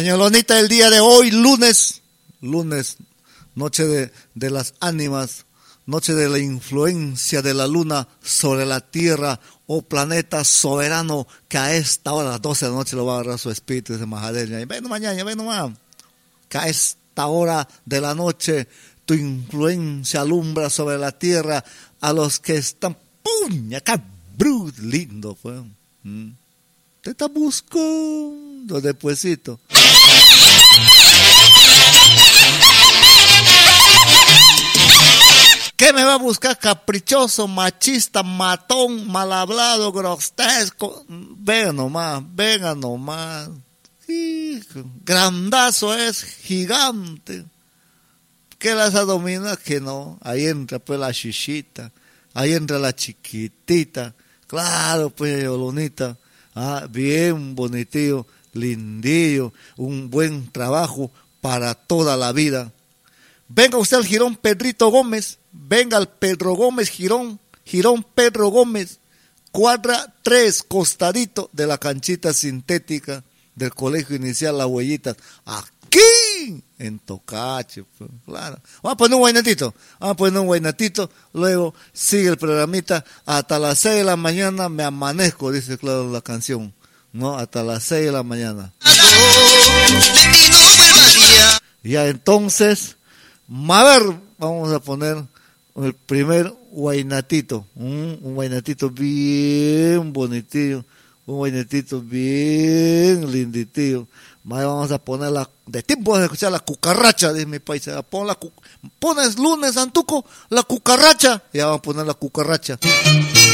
Mañanita del día de hoy, lunes, noche de las ánimas, noche de la influencia de la luna sobre la tierra, oh planeta soberano, que a esta hora, a las 12 de la noche, lo va a agarrar su espíritu, dice Mahadev. Ven mañana, ven nomás. Que a esta hora de la noche, tu influencia alumbra sobre la tierra a los que están, ¡pum! Acá, brut, lindo, pues. Te está buscando despuesito. ¿Qué me va a buscar? Caprichoso, machista, matón, mal hablado, grotesco. Venga nomás. Hijo, grandazo es, gigante. ¿Qué las domina? Que no. Ahí entra pues la chichita, ahí entra la chiquitita. Claro, pues, Yolonita. Bien bonitillo, lindillo, un buen trabajo para toda la vida. Venga usted al Girón Pedrito Gómez, venga al Pedro Gómez Girón Pedro Gómez, cuadra 3, costadito de la canchita sintética del Colegio Inicial Las Huellitas, aquí en Tocache, pues, claro. Vamos a poner un guainatito, luego sigue el programita, hasta las 6 de la mañana me amanezco, dice claro la canción, ¿no? Hasta las 6 de la mañana. Ya entonces, a ver, vamos a poner el primer guainatito, un guainatito bien bonitillo, un guainatito bien linditillo. Vamos a poner de tiempo vas a escuchar la cucaracha, dice mi país. Pones lunes, Antuco, la cucaracha. Ya vamos a poner la cucaracha.